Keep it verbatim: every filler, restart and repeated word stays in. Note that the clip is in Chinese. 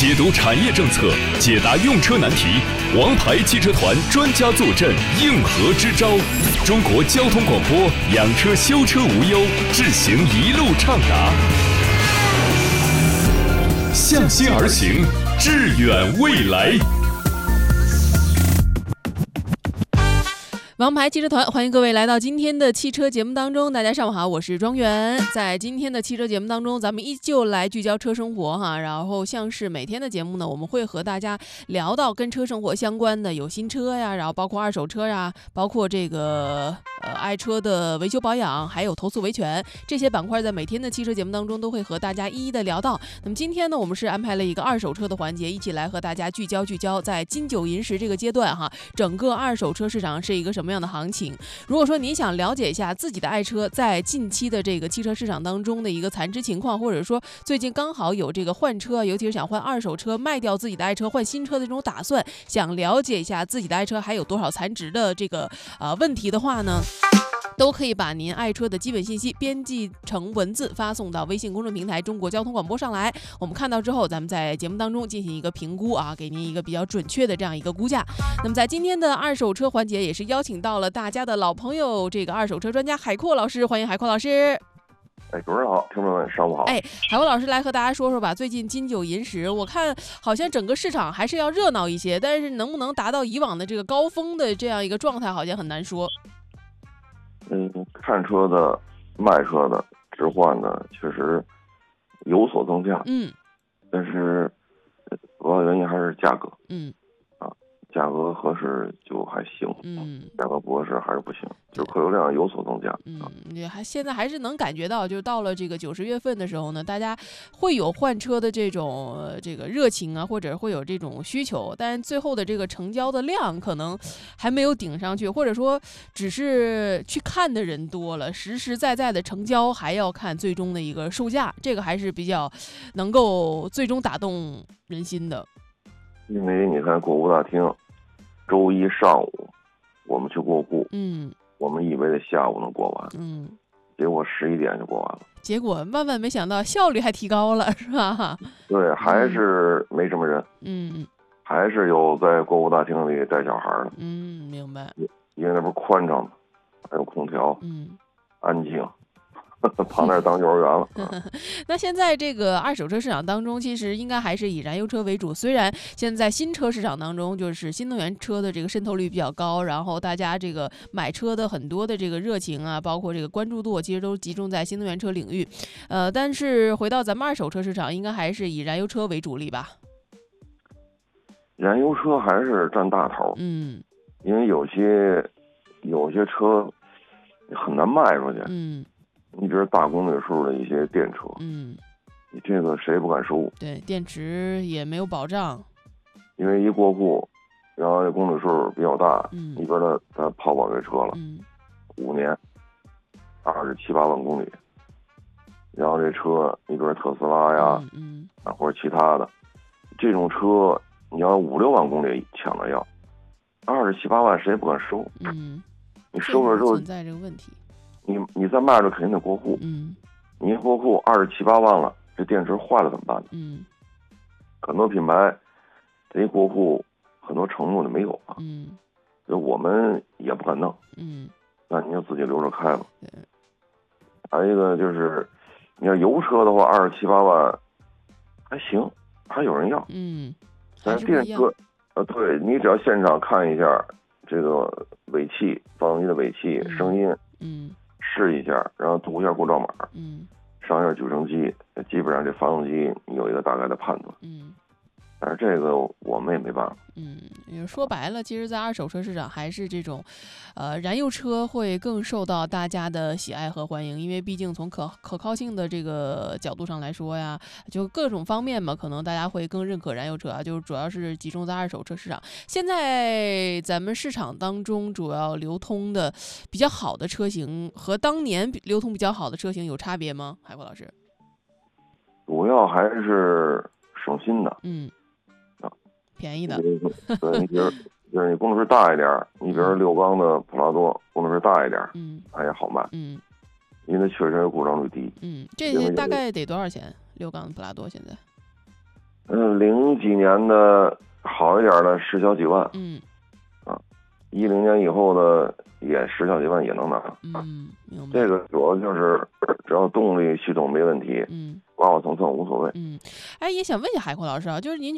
解读产业政策，解答用车难题，王牌汽车团专家坐镇，应和支招。中国交通广播，养车修车无忧，智行一路畅达。向心而行，致远未来。 王牌汽车团，欢迎各位来到今天的汽车节目当中。大家上午好，我是庄园。在今天的汽车节目当中，咱们依旧来聚焦车生活哈。然后像是每天的节目呢，我们会和大家聊到跟车生活相关的，有新车呀，然后包括二手车呀，包括这个呃爱车的维修保养，还有投诉维权这些板块，在每天的汽车节目当中都会和大家一一的聊到。那么今天呢，我们是安排了一个二手车的环节，一起来和大家聚焦聚焦在金九银十这个阶段哈，整个二手车市场是一个什么什么样的行情。如果说你想了解一下自己的爱车在近期的这个汽车市场当中的一个残值情况，或者说最近刚好有这个换车，尤其是想换二手车，卖掉自己的爱车换新车的这种打算，想了解一下自己的爱车还有多少残值的这个呃问题的话呢，都可以把您爱车的基本信息编辑成文字发送到微信公众平台中国交通广播上来，我们看到之后咱们在节目当中进行一个评估啊，给您一个比较准确的这样一个估价。那么在今天的二手车环节也是邀请到了大家的老朋友，这个二手车专家海阔老师，欢迎海阔老师。 哎，主持人好，听众们上午好。 哎，海阔老师来和大家说说吧，最近金九银十，我看好像整个市场还是要热闹一些，但是能不能达到以往的这个高峰的这样一个状态，好像很难说。 嗯，看车的、卖车的、置换的，确实有所增加。 嗯， 但是主要原因还是价格。 嗯， 啊，价格合适就还行。 嗯， 价格不合适还是不行，就客流量有所增加。 嗯，也还现在还是能感觉到，就是到了这个九十月份的时候呢，大家会有换车的这种、呃、这个热情啊，或者会有这种需求，但是最后的这个成交的量可能还没有顶上去，或者说只是去看的人多了，实实在在的成交还要看最终的一个售价，这个还是比较能够最终打动人心的。 因为你看过户大厅，周一上午我们去过户， 嗯， 我们以为的下午能过完， 嗯， 结果十一点就过完了。 结果万万没想到效率还提高了，是吧？ 对，还是没什么人。 嗯， 还是有在过户大厅里带小孩的。 嗯，明白。 因为那不是宽敞，还有空调， 嗯， 安静。跑那儿当幼儿园了。 那现在这个二手车市场当中，其实应该还是以燃油车为主。虽然现在新车市场当中，就是新能源车的这个渗透率比较高，然后大家这个买车的很多的这个热情啊，包括这个关注度，其实都集中在新能源车领域。呃，但是回到咱们二手车市场，应该还是以燃油车为主力吧？ 燃油车还是占大头。 嗯， 因为有些有些车很难卖出去。 嗯。 你比如大公里数的一些电车， 嗯， 你这个谁不敢收？ 对，电池也没有保障， 因为一过户，然后这公里数比较大， 嗯， 你比如他他跑跑这车了， 嗯， 五年，二十七八万公里，然后这车你比如特斯拉呀， 嗯， 啊或者其他的，这种车你要五六万公里抢着要，二十七八万谁也不敢收？ 嗯， 你收了之后存在这个问题。 你你再卖着肯定得过户， 嗯， 你一过户二十七八万了，这电池坏了怎么办呢？ 嗯， 很多品牌这一过户，很多承诺就没有了， 嗯， 所以我们也不敢弄， 嗯， 那你就自己留着开吧。 对， 还有一个就是，你要油车的话，二十七八万还行，还有人要， 嗯， 但是电车，呃，对你只要现场看一下这个尾气，发动机的尾气、 嗯、 声音， 嗯。 试一下，然后读一下过照码， 嗯， 上一下举升机，基本上这发动机你有一个大概的判断。 嗯， 但是这个我们也没办法。 嗯，也说白了，其实，在二手车市场还是这种，呃，燃油车会更受到大家的喜爱和欢迎，因为毕竟从可可靠性的这个角度上来说呀，就各种方面嘛，可能大家会更认可燃油车啊，就主要是集中在二手车市场。现在咱们市场当中主要流通的比较好的车型和当年流通比较好的车型有差别吗？海阔老师？ 主要还是省心的。 嗯。便宜的， 对，你比如就是你公里数大一点，你比如六缸的普拉多公里数大一点， 嗯， 它也好卖， 嗯， 因为它确实故障率低， 嗯，这大概得多少钱？六缸的普拉多现在？ 嗯，零几年的好一点的十小几万， 嗯啊，一零年以后的也十小几万也能拿。 嗯，明白。 这个主要就是只要动力系统没问题， 嗯， 挖挖蹭蹭无所谓。 嗯，哎，也想问一下海阔老师啊，就是您